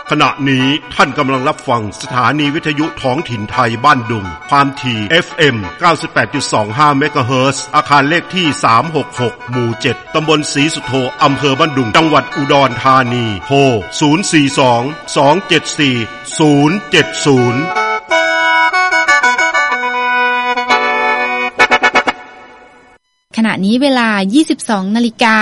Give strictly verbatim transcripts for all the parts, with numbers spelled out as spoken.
ขณะนี้ท่านกำลังรับฟังสถานีวิทยุท้องถิ่นไทยบ้านดุงความถี่ เอฟ เอ็ม เก้าสิบแปดจุดสองห้า เมกะเฮิรตซ์อาคารเลขที่สามหกหกหมู่เจ็ดตำบลศรีสุโธอำเภอบ้านดุงจังหวัดอุดรธานีโทรศูนย์ สี่ สอง สอง เจ็ด สี่ ศูนย์ เจ็ด ศูนย์ขณะนี้เวลา ยี่สิบสอง นาฬิกา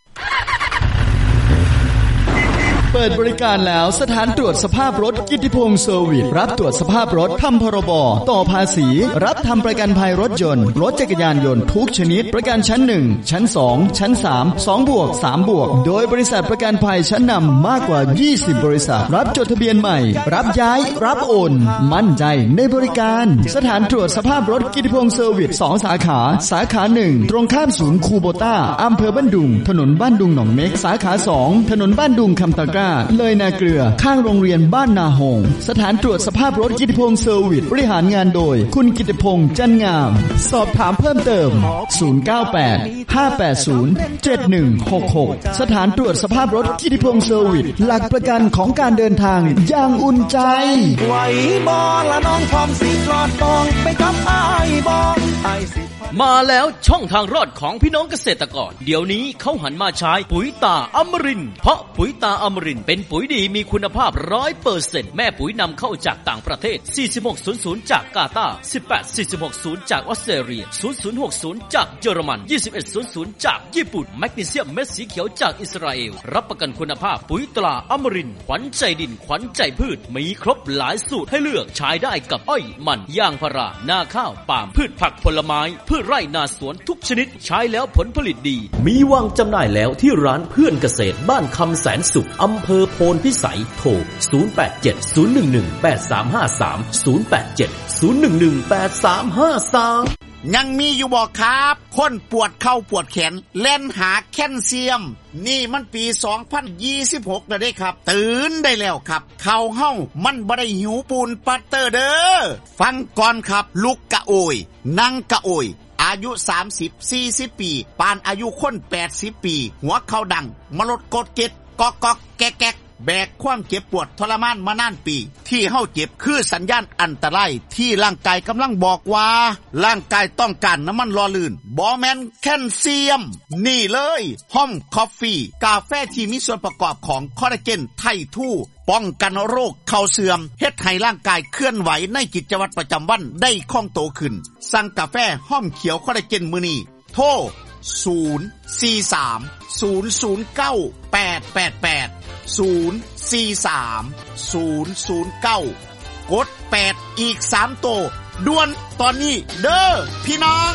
เปิดบริการแล้วสถานตรวจสภาพรถกิตติพงษ์เซอร์วิสรับตรวจสภาพรถทำพรบต่อภาษีรับทำประกันภัยรถยนต์รถจักรยานยนต์ทุกชนิดประกันชั้นหนึ่งชั้นสองชั้นสาม สองบวกสามบวกโดยบริษัทประกันภัยชั้นนำมากกว่ายี่สิบบริษัทรับจดทะเบียนใหม่รับย้ายรับโอนมั่นใจในบริการสถานตรวจสภาพรถกิตติพงษ์เซอร์วิสสองสาขาสาขาหนึ่งตรงข้ามศูนย์คูโบต้าอำเภอบ้านดุงถนนบ้านดุงหนองเม็กสาขาสองถนนบ้านดุงคำตะกร้าเลยนาเกลือข้างโรงเรียนบ้านนาหงสถานตรวจสภาพรถกิตติพงษ์เซอร์วิสบริหารงานโดยคุณกิตติพงษ์จันงามสอบถามเพิ่มเติมศูนย์ เก้า แปด ห้า แปด ศูนย์ เจ็ด หนึ่ง หก หกสถานตรวจสภาพรถกิตติพงษ์เซอร์วิสหลักประกันของการเดินทางอย่างอุ่นใจไหวบ่ละน้องพร้อมสิกอดปองไปกับอ้ายบ่อ้ายสิมาแล้วช่องทางรอดของพี่น้องเกษตรกรเดี๋ยวนี้เขาหันมาใช้ปุ๋ยตาอมรินทร์เพราะปุ๋ยตาอมรินทร์เป็นปุ๋ยดีมีคุณภาพ ร้อยเปอร์เซ็นต์ แม่ปุ๋ยนำเข้าจากต่างประเทศสี่สิบหกศูนย์ศูนย์จากกาตาร์สิบแปด สี่สิบหกศูนย์จากออสเตรเลียศูนย์ศูนย์หกศูนย์จากเยอรมันยี่สิบเอ็ดศูนย์ศูนย์จากญี่ปุ่นแมกนีเซียมเม็ดสีเขียวจากอิสราเอลรับประกันคุณภาพปุ๋ยตราอมรินทร์ขวัญใจดินขวัญใจพืชมีครบหลายสูตรให้เลือกใช้ได้กับอ้อยมันยางพารานาข้าวปาล์มพืชผักผลไม้พืชไร่นาสวนทุกชนิดใช้แล้วผลผลิตดีมีวางจำหน่ายแล้วที่ร้านเพื่อนเกษตรบ้านคำแสนสุขอำเภอโพนพิสัยโทรศูนย์ แปด เจ็ด ศูนย์ หนึ่ง หนึ่ง แปด สาม ห้า สาม ศูนย์ แปด เจ็ด ศูนย์ หนึ่ง หนึ่ง แปด สาม ห้า สามยังมีอยู่บ่ครับคนปวดเข่าปวดแขนเล่นหาแคลเซียมนี่มันปีสองพันยี่สิบหกแล้วเด้ครับตื่นได้แล้วครับเข่าเฮามันบ่ได้หิวปูนปัตเตอร์เด้อฟังก่อนครับลุกกะโอยนั่งกะโอยอายุสามสิบ สี่สิบปีปานอายุคนแปดสิบปีหัวเข่าดังมลดกดเก็ดกอกกแกกแบกความเจ็บปวดทรมานมานานปีที่เฮาเจ็บคือสัญญาณอันตรายที่ร่างกายกำลังบอกว่าร่างกายต้องการน้ำมันหล่อลื่นบ่แม่นแคลเซียมนี่เลยห้อมคอฟฟี่กาแฟที่มีส่วนประกอบของคอลลาเจนไททูป้องกันโรคเข่าเสื่อมเฮ็ดให้ร่างกายเคลื่อนไหวในกิจวัตรประจำวันได้คล่องตัวขึ้นสั่งกาแฟห้อมเขียวคอลลาเจนมื้อนี้โทรศูนย์ สี่ สาม ศูนย์ ศูนย์ เก้า แปด แปด แปด ศูนย์ สี่ สาม ศูนย์ ศูนย์ เก้ากดแปดอีกสามโตด่วนตอนนี้เด้อพี่น้อง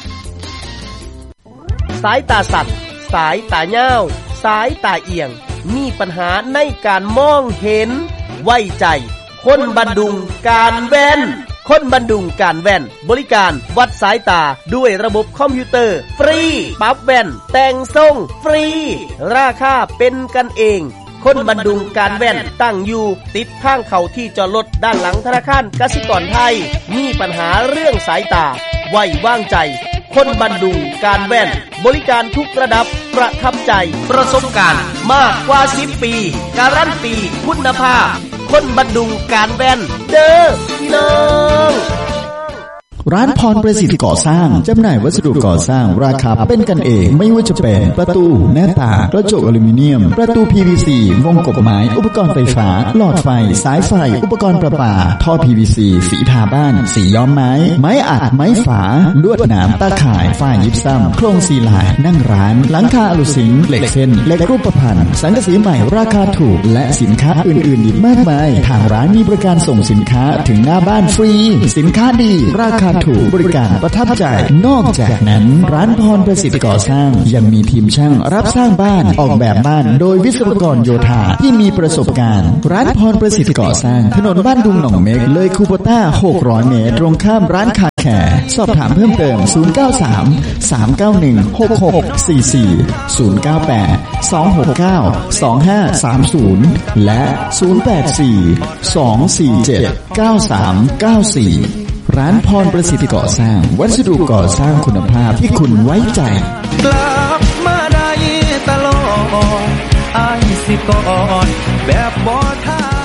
สายตาสัตว์สายตาเหี่ยวสายตาเอียงมีปัญหาในการมองเห็นไว้ใจคนบันดุงการแว่นคนบันดุงการแว่นบริการวัดสายตาด้วยระบบคอมพิวเตอร์ฟรีปรับแว่นแต่งทรงฟรีราคาเป็นกันเองคนบันดุงการแว่นตั้งอยู่ติดทางเข้าที่จอดรถด้านหลังธนาคารกสิกรไทยมีปัญหาเรื่องสายตาไว้วางใจคนบันดุงการแว่นบริการทุกระดับประทับใจประสบการณ์มากกว่าสิบปีการันตีคุณภาพคนบันดุงการแว่นเด้อพี่น้องร้านพรประสิทธิ์ก่อสร้างจำหน่ายวัสดุก่อสร้างราคาเป็นกันเองไม่ว่าจะเป็นประตูหน้าต่างกระจกอลูมิเนียมประตู พี วี ซี วงกบไม้อุปกรณ์ไฟฟ้าหลอดไฟสายไฟอุปกรณ์ประปาท่อ พี วี ซี สีทาบ้านสีย้อมไม้ไม้อัดไม้ฝาลวดหนามตาข่ายฝ้ายิปซัมโครงซีลายนั่งร้านหลังคาอลูซิงเหล็กเส้นเหล็กรูปพรรณสังกะสีใหม่ราคาถูกและสินค้าอื่นๆอีกมากมายทางร้านมีบริการส่งสินค้าถึงหน้าบ้านฟรีสินค้าดีราคาถูกบริการประทับใจนอกจากนั้นร้านพรประสิทธิ์ก่อสร้างยังมีทีมช่างรับสร้างบ้านออกแบบบ้านโดยวิศวกรโยธาที่มีประสบการณ์ร้านพรประสิทธิ์ก่อสร้างถนนบ้านดุงหนองเม็กเลยคูโบต้าหกร้อยเมตรตรงข้ามร้านคาแคร์สอบถามเพิ่มเติมศูนย์ เก้า สาม สาม เก้า หนึ่ง หก หก สี่ สี่ ศูนย์ เก้า แปด สอง หก เก้า สอง ห้า สาม ศูนย์และศูนย์ แปด สี่ สอง สี่ เจ็ด เก้า สาม เก้า สี่ร้านพรประสิทธิ์ก่อสร้างวัสดุก่อสร้างคุณภาพที่คุณไว้ใจกลับมาได้ตลอดอ้ายสิกอดแบบบ่ทา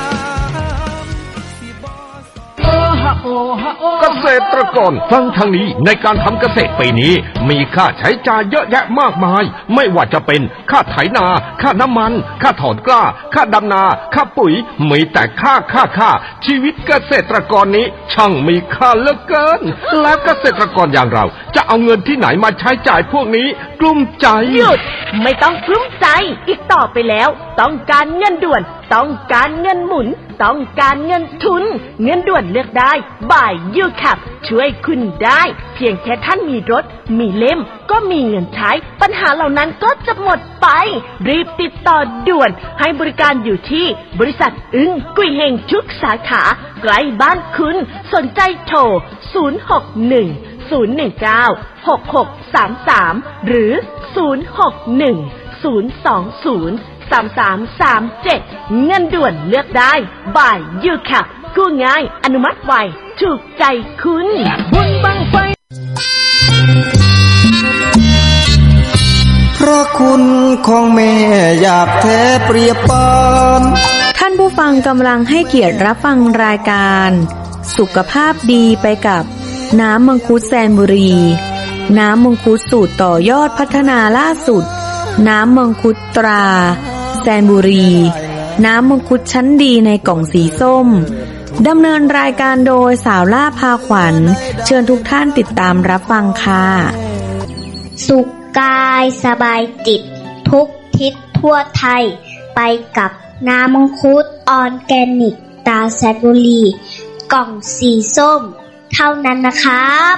ตรกรฟังทางนี้ในการทำเกษตรปีนี้มีค่าใช้จ่ายเยอะแยะมากมายไม่ว่าจะเป็นค่าไถนาค่าน้ำมันค่าถอนกล้าค่าดำนาค่าปุ๋ยมีแต่ค่าค่าค่าชีวิตเกษตรกรนี้ช่างมีค่าเหลือเกินแล้วเกษตรกรอย่างเราจะเอาเงินที่ไหนมาใช้จ่ายพวกนี้กลุ้มใจหยุดไม่ต้องกลุ้มใจอีกต่อไปแล้วต้องการเงินด่วนต้องการเงินหมุนต้องการเงินทุนเงินด่วนเลือกได้บ่ายยูแคปช่วยคุณได้เพียงแค่ท่านมีรถมีเล่มก็มีเงินใช้ปัญหาเหล่านั้นก็จะหมดไปรีบติดต่อด่วนให้บริการอยู่ที่บริษัทอึ้งกุยเฮงทุกสาขาใกล้บ้านคุณสนใจโทรศูนย์ หก หนึ่ง ศูนย์ หนึ่ง เก้า หก หก สาม สามหรือศูนย์ หก หนึ่ง ศูนย์ สอง ศูนย์ สาม สาม สาม เจ็ดเงินด่วนเลือกได้บ่ายยูแคปกู้ง่ายอนุมัติไวถูกใจคุณบุญบังไฟเพราะคุณของแม่อยากแท้เปรียบปานท่านผู้ฟังกำลังให้เกียรติรับฟังรายการสุขภาพดีไปกับน้ำมังคุดแสนบุรีน้ำมังคุดสูตรต่อยอดพัฒนาล่าสุดน้ำมังคุดตราแสนบุรีน้ำมังคุดชั้นดีในกล่องสีส้มดำเนินรายการโดยสาวล่าพาขวัญเชิญทุกท่านติดตามรับฟังค่ะสุขกายสบายจิตทุกทิศทั่วไทยไปกับน้ำมังคุดออร์แกนิกตราแสนบุรีกล่องสีส้มเท่านั้นนะครับ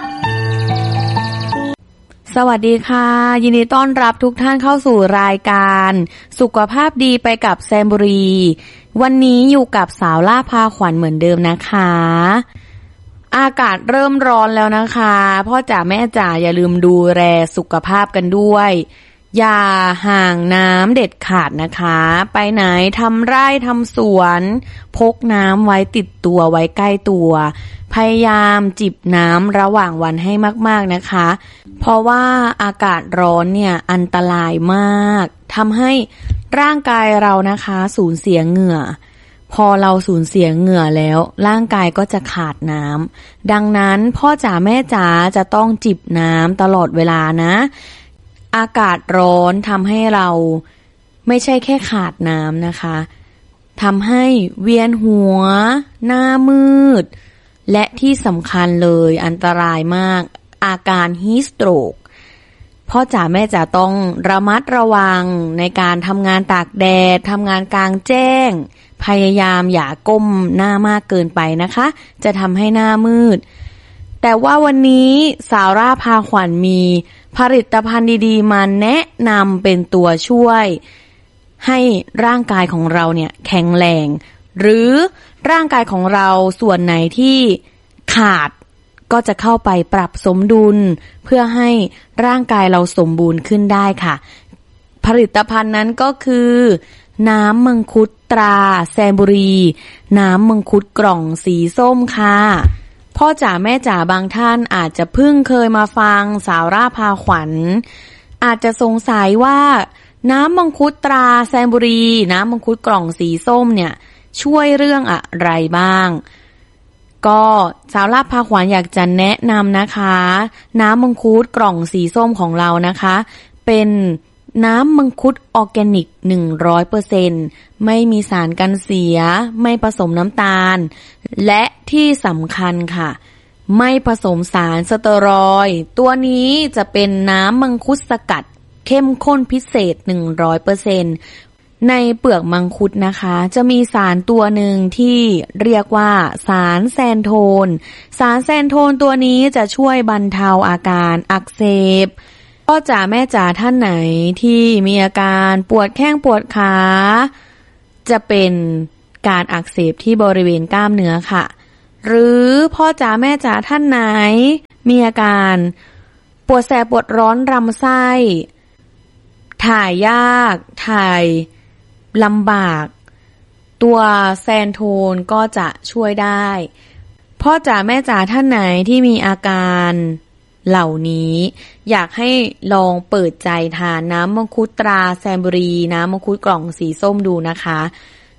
สวัสดีค่ะยินดีต้อนรับทุกท่านเข้าสู่รายการสุขภาพดีไปกับแซมบุรีวันนี้อยู่กับสาวล่าพาขวัญเหมือนเดิมนะคะอากาศเริ่มร้อนแล้วนะคะพ่อจ๋าแม่จ๋าอย่าลืมดูแลสุขภาพกันด้วยอย่าห่างน้ำเด็ดขาดนะคะไปไหนทำไร่ทำสวนพกน้ำไว้ติดตัวไว้ใกล้ตัวพยายามจิบน้ำระหว่างวันให้มากๆนะคะเพราะว่าอากาศร้อนเนี่ยอันตรายมากทำให้ร่างกายเรานะคะสูญเสียเหงื่อพอเราสูญเสียเหงื่อแล้วร่างกายก็จะขาดน้ำดังนั้นพ่อจ๋าแม่จ๋าจะต้องจิบน้ำตลอดเวลานะอากาศร้อนทำให้เราไม่ใช่แค่ขาดน้ำนะคะทำให้เวียนหัวหน้ามืดและที่สำคัญเลยอันตรายมากอาการฮีทสโตรกพ่อจ๋าแม่จ๋าต้องระมัดระวังในการทำงานตากแดดทำงานกลางแจ้งพยายามอย่าก้มหน้ามากเกินไปนะคะจะทำให้หน้ามืดแต่ว่าวันนี้สาวร่าพาขวัญมีผลิตภัณฑ์ดีๆมาแนะนำเป็นตัวช่วยให้ร่างกายของเราเนี่ยแข็งแรงหรือร่างกายของเราส่วนไหนที่ขาดก็จะเข้าไปปรับสมดุลเพื่อให้ร่างกายเราสมบูรณ์ขึ้นได้ค่ะผลิตภัณฑ์นั้นก็คือน้ำมังคุดตราแซนบุรีน้ำมังคุดกล่องสีส้มค่ะพ่อจ๋าแม่จ๋าบางท่านอาจจะเพิ่งเคยมาฟังสาวร่าพาขวัญอาจจะสงสัยว่าน้ำมังคุดตราแซนบุรีน้ำมังคุดกล่องสีส้มเนี่ยช่วยเรื่องอะไรบ้างก็สาวร่าพาขวัญอยากจะแนะนำนะคะน้ำมังคุดกล่องสีส้มของเรานะคะเป็นน้ำมังคุดออร์แกนิก หนึ่งร้อยเปอร์เซ็นต์ ไม่มีสารกันเสียไม่ผสมน้ำตาลและที่สำคัญค่ะไม่ผสมสารสเตียรอยด์ตัวนี้จะเป็นน้ำมังคุดสกัดเข้มข้นพิเศษ หนึ่งร้อยเปอร์เซ็นต์ ในเปลือกมังคุดนะคะจะมีสารตัวหนึ่งที่เรียกว่าสารแซนโทนสารแซนโทนตัวนี้จะช่วยบรรเทาอาการอักเสบพ่อจ๋าแม่จ๋าท่านไหนที่มีอาการปวดแข้งปวดขาจะเป็นการอักเสบที่บริเวณกล้ามเนื้อค่ะหรือพ่อจ๋าแม่จ๋าท่านไหนมีอาการปวดแสบปวดร้อนลำไส้ถ่ายยากถ่ายลำบากตัวแซนโทนก็จะช่วยได้พ่อจ๋าแม่จ๋าท่านไหนที่มีอาการเหล่านี้อยากให้ลองเปิดใจทานน้ำมังคุดตราแซนบุรีน้ำมังคุดกล่องสีส้มดูนะคะ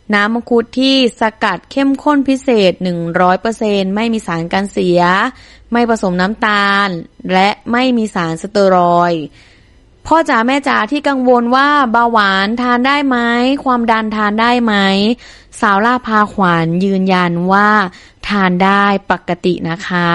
น้ำมังคุดที่สกัดเข้มข้นพิเศษ หนึ่งร้อยเปอร์เซ็นต์ ไม่มีสารกันเสียไม่ผสมน้ำตาลและไม่มีสารสเตียรอยด์พ่อจ๋าแม่จ๋าที่กังวลว่าเบาหวานทานได้ไหมความดันทานได้ไหมสาวล่าพาขวัญยืนยันว่าทานได้ปกตินะคะ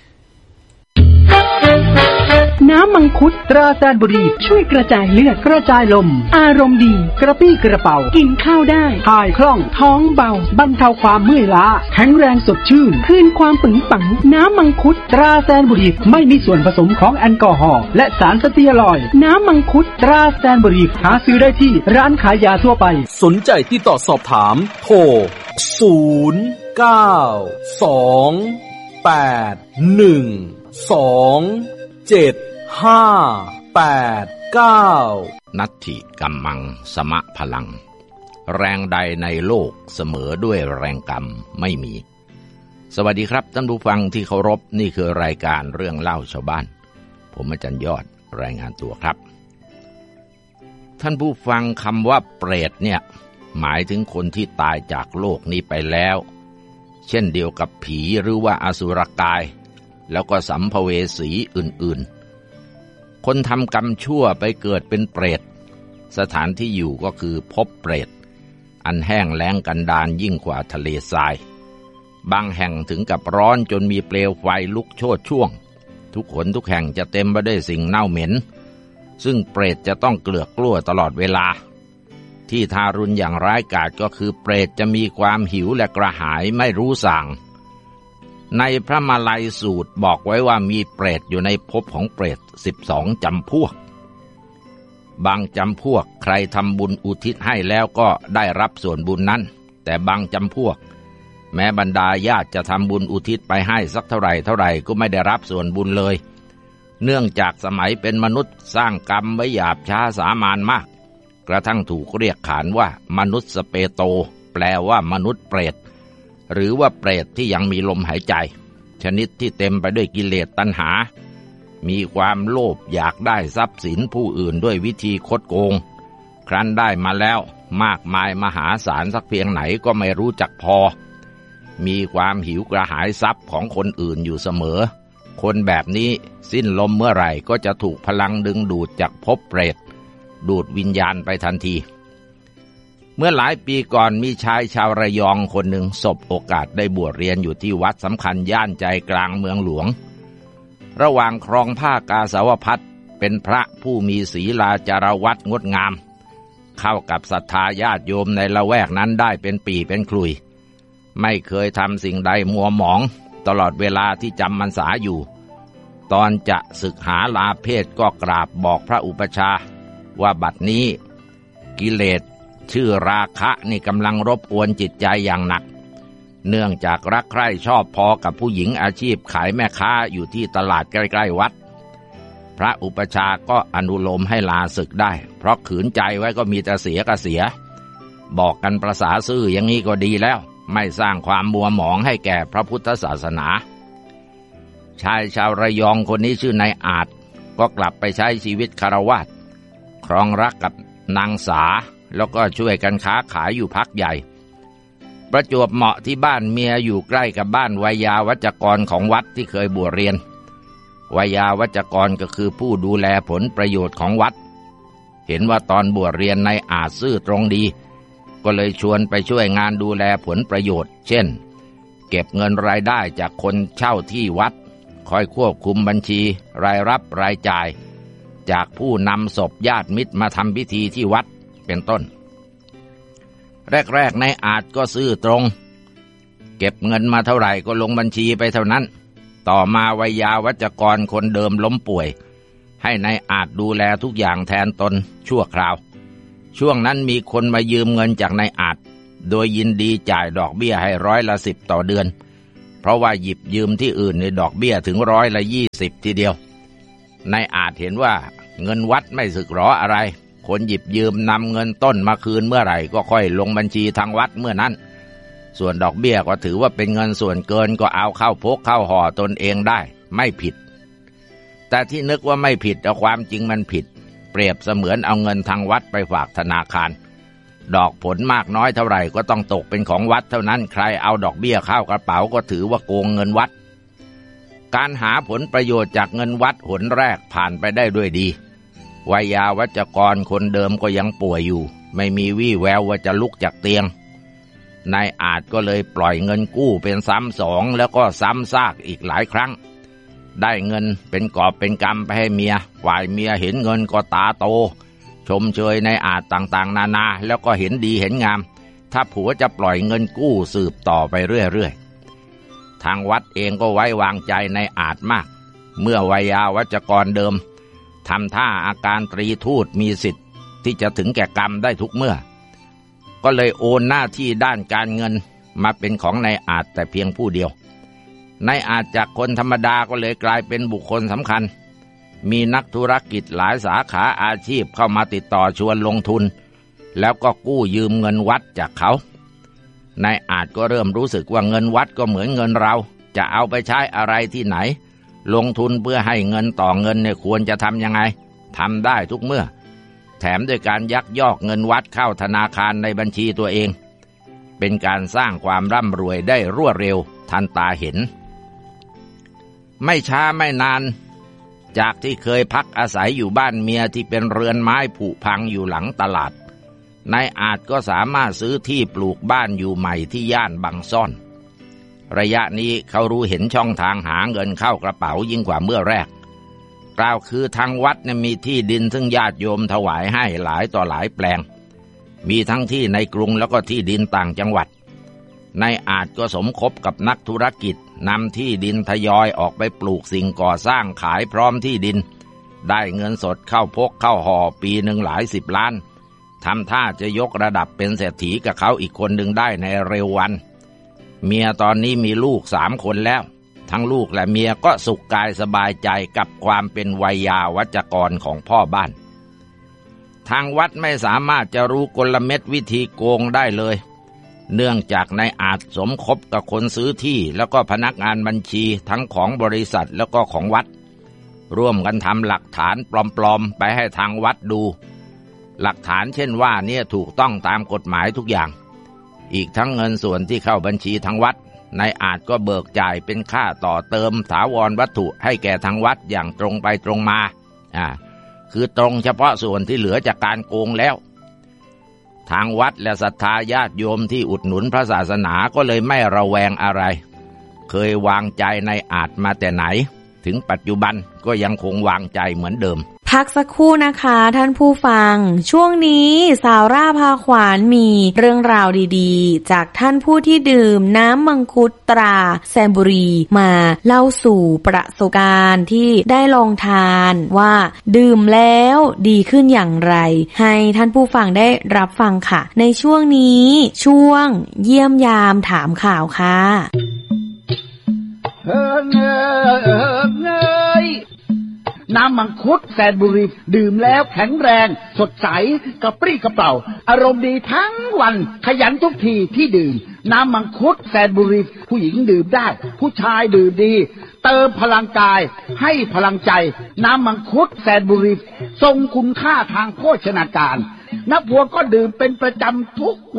น้ำมังคุดตราแซนบุรีช่วยกระจายเลือดกระจายลมอารมณ์ดีกระปี้กระเป๋ากินข้าวได้ถ่ายคล่องท้องเบาบรรเทาความเมื่อยล้าแข็งแรงสดชื่นคืนความปึงปังน้ำมังคุดตราแซนบุรีไม่มีส่วนผสมของแอลกอฮอล์และสารสเตียรอยด์น้ำมังคุดตราแซนบุรีหาซื้อได้ที่ร้านขายยาทั่วไปสนใจติดต่อสอบถามโทรศูนย์ เก้า สอง แปด หนึ่ง สอง เจ็ดห้า แปด เก้านัตถิกัมมังสมะพลังแรงใดในโลกเสมอด้วยแรงกรรมไม่มีสวัสดีครับท่านผู้ฟังที่เคารพนี่คือรายการเรื่องเล่าชาวบ้านผมอาจารย์ยอดรายงานตัวครับท่านผู้ฟังคำว่าเปรตเนี่ยหมายถึงคนที่ตายจากโลกนี้ไปแล้วเช่นเดียวกับผีหรือว่าอสุรกายแล้วก็สัมภเวสีอื่นๆคนทำกรรมชั่วไปเกิดเป็นเปรตสถานที่อยู่ก็คือภพเปรตอันแห้งแล้งกันดารยิ่งกว่าทะเลทรายบางแห่งถึงกับร้อนจนมีเปลวไฟลุกโชติช่วงทุกคนทุกแห่งจะเต็มไปด้วยสิ่งเน่าเหม็นซึ่งเปรตจะต้องเกลือกกลั้วตลอดเวลาที่ทารุณอย่างร้ายกาจก็คือเปรตจะมีความหิวและกระหายไม่รู้สั่งในพระมาลัยสูตรบอกไว้ว่ามีเปรตอยู่ในภพของเปรตสิบสองจำพวกบางจำพวกใครทำบุญอุทิศให้แล้วก็ได้รับส่วนบุญนั้นแต่บางจำพวกแม้บรรดาญาติจะทำบุญอุทิศไปให้สักเท่าไหร่เท่าไหร่ก็ไม่ได้รับส่วนบุญเลยเนื่องจากสมัยเป็นมนุษย์สร้างกรรมไว้หยาบช้าสามานมากกระทั่งถูกเรียกขานว่ามนุษย์สเปโตแปลว่ามนุษย์เปรตหรือว่าเปรตที่ยังมีลมหายใจชนิดที่เต็มไปด้วยกิเลสตัณหามีความโลภอยากได้ทรัพย์สินผู้อื่นด้วยวิธีคดโกงครั้นได้มาแล้วมากมายมหาศาลสักเพียงไหนก็ไม่รู้จักพอมีความหิวกระหายทรัพย์ของคนอื่นอยู่เสมอคนแบบนี้สิ้นลมเมื่อไหร่ก็จะถูกพลังดึงดูดจากภพเปรตดูดวิญญาณไปทันทีเมื่อหลายปีก่อนมีชายชาวระยองคนหนึ่งสบโอกาสได้บวชเรียนอยู่ที่วัดสำคัญย่านใจกลางเมืองหลวงระหว่างครองผ้ากาสาวพัสเป็นพระผู้มีศีลาจารวัตรงดงามเข้ากับศรัทธาญาติโยมในละแวกนั้นได้เป็นปีเป็นคลุยไม่เคยทำสิ่งใดมัวหมองตลอดเวลาที่จำพรรษาอยู่ตอนจะศึกหาลาเพศก็กราบบอกพระอุปชาว่าบัดนี้กิเลสชื่อราคะนี่กำลังรบกวนจิตใจอย่างหนักเนื่องจากรักใคร่ชอบพอกับผู้หญิงอาชีพขายแม่ค้าอยู่ที่ตลาดใกล้ๆวัดพระอุปชาก็อนุโลมให้ลาศึกได้เพราะขืนใจไว้ก็มีแต่เสียกับเสียบอกกันประสาซื่ออย่างนี้ก็ดีแล้วไม่สร้างความมัวหมองให้แก่พระพุทธศาสนาชายชาวระยองคนนี้ชื่อนายอาจก็กลับไปใช้ชีวิตคฤหัสถ์ครองรักกับนางสาแล้วก็ช่วยกันค้าขายอยู่พักใหญ่ประจวบเหมาะที่บ้านเมียอยู่ใกล้กับบ้านวัยยาวัจกรของวัดที่เคยบวชเรียนวัยยาวัจกรก็คือผู้ดูแลผลประโยชน์ของวัดเห็นว่าตอนบวชเรียนนายอาจซื่อตรงดีก็เลยชวนไปช่วยงานดูแลผลประโยชน์เช่นเก็บเงินรายได้จากคนเช่าที่วัดคอยควบคุมบัญชีรายรับรายจ่ายจากผู้นำศพญาติมิตรมาทำพิธีที่วัดเป็นต้นแรกๆนายอาจก็ซื่อตรงเก็บเงินมาเท่าไหร่ก็ลงบัญชีไปเท่านั้นต่อมาวัยยาวัจกรคนเดิมล้มป่วยให้นายอาจดูแลทุกอย่างแทนตนชั่วคราวช่วงนั้นมีคนมายืมเงินจากนายอาจโดยยินดีจ่ายดอกเบี้ยให้ร้อยละสิบต่อเดือนเพราะว่าหยิบยืมที่อื่นในดอกเบี้ยถึงร้อยละยี่สิบทีเดียวนายอาจเห็นว่าเงินวัดไม่สึกหรออะไรคนหยิบยืมนำเงินต้นมาคืนเมื่อไหร่ก็ค่อยลงบัญชีทางวัดเมื่อนั้นส่วนดอกเบี้ยก็ถือว่าเป็นเงินส่วนเกินก็เอาเข้าพกเข้าห่อตนเองได้ไม่ผิดแต่ที่นึกว่าไม่ผิดแต่ความจริงมันผิดเปรียบเสมือนเอาเงินทางวัดไปฝากธนาคารดอกผลมากน้อยเท่าไหร่ก็ต้องตกเป็นของวัดเท่านั้นใครเอาดอกเบี้ยเข้ากระเป๋าก็ถือว่าโกงเงินวัดการหาผลประโยชน์จากเงินวัดหนแรกผ่านไปได้ด้วยดีวัยยาวัจกรคนเดิมก็ยังป่วยอยู่ไม่มีวี่แววว่าจะลุกจากเตียงนายอาจก็เลยปล่อยเงินกู้เป็นซ้ำสองแล้วก็ซ้ำซากอีกหลายครั้งได้เงินเป็นกอบเป็นกำไปให้เมียฝ่ายเมียเห็นเงินก็ตาโตชมเชยนายอาจต่างๆนานาแล้วก็เห็นดีเห็นงามถ้าผัวจะปล่อยเงินกู้สืบต่อไปเรื่อยๆทางวัดเองก็ไว้วางใจนายอาจมากเมื่อวัยยาวัจกรเดิมทำท่าอาการตรีทูตมีสิทธิ์ที่จะถึงแก่กรรมได้ทุกเมื่อก็เลยโอนหน้าที่ด้านการเงินมาเป็นของนายอาจแต่เพียงผู้เดียวนายอาจจากคนธรรมดาก็เลยกลายเป็นบุคคลสำคัญมีนักธุรกิจหลายสาขาอาชีพเข้ามาติดต่อชวนลงทุนแล้วก็กู้ยืมเงินวัดจากเขานายอาจก็เริ่มรู้สึกว่าเงินวัดก็เหมือนเงินเราจะเอาไปใช้อะไรที่ไหนลงทุนเพื่อให้เงินต่อเงินเนี่ยควรจะทำยังไงทำได้ทุกเมื่อแถมด้วยการยักยอกเงินวัดเข้าธนาคารในบัญชีตัวเองเป็นการสร้างความร่ำรวยได้รวดเร็วทันตาเห็นไม่ช้าไม่นานจากที่เคยพักอาศัยอยู่บ้านเมียที่เป็นเรือนไม้ผุพังอยู่หลังตลาดนายอาจก็สามารถซื้อที่ปลูกบ้านอยู่ใหม่ที่ย่านบางซ่อนระยะนี้เขารู้เห็นช่องทางหาเงินเข้ากระเป๋ายิ่งกว่าเมื่อแรกกล่าวคือทางวัดเนี่ยมีที่ดินซึ่งญาติโยมถวายให้หลายต่อหลายแปลงมีทั้งที่ในกรุงแล้วก็ที่ดินต่างจังหวัดนายอาจก็สมคบกับนักธุรกิจนำที่ดินทยอยออกไปปลูกสิ่งก่อสร้างขายพร้อมที่ดินได้เงินสดเข้าพกเข้าห่อปีหนึ่งหลายสิบล้านทำท่าจะยกระดับเป็นเศรษฐีกับเขาอีกคนหนึ่งได้ในเร็ววันเมียตอนนี้มีลูกสามคนแล้วทั้งลูกและเมียก็สุขกายสบายใจกับความเป็นวัยยาวัจกรของพ่อบ้านทางวัดไม่สามารถจะรู้กลเม็ดวิธีโกงได้เลยเนื่องจากนายอาจสมคบกับคนซื้อที่แล้วก็พนักงานบัญชีทั้งของบริษัทแล้วก็ของวัดร่วมกันทำหลักฐานปลอมๆไปให้ทางวัดดูหลักฐานเช่นว่าเนี่ยถูกต้องตามกฎหมายทุกอย่างอีกทั้งเงินส่วนที่เข้าบัญชีทางวัดนายอาจก็เบิกจ่ายเป็นค่าต่อเติมถาวรวัตถุให้แก่ทางวัดอย่างตรงไปตรงมาอ่าคือตรงเฉพาะส่วนที่เหลือจากการโกงแล้วทางวัดและศรัทธาญาติโยมที่อุดหนุนพระศาสนาก็เลยไม่ระแวงอะไรเคยวางใจนายอาจมาแต่ไหนถึงปัจจุบันก็ยังคงวางใจเหมือนเดิมพักสักครู่นะคะท่านผู้ฟังช่วงนี้สาวร่าพาขวานมีเรื่องราวดีๆจากท่านผู้ที่ดื่มน้ำมังคุดตราแซมบุรีมาเล่าสู่ประสบการณ์ที่ได้ลองทานว่าดื่มแล้วดีขึ้นอย่างไรให้ท่านผู้ฟังได้รับฟังค่ะในช่วงนี้ช่วงเยี่ยมยามถามข่าวค่ะเฮ้ยเฮ้ยน้ำมังคุดแซนบุรีดื่มแล้วแข็งแรงสดใสกระปรี้กระเป๋าอารมณ์ดีทั้งวันขยันทุกทีที่ดื่มน้ำมังคุดแซนบุรีผู้หญิงดื่มได้ผู้ชายดื่มดีเติมพลังกายให้พลังใจน้ำมังคุดแซนบุรีทรงคุณค่าทางโภชนาการนักบัวก็ดื่มเป็นประจำทุก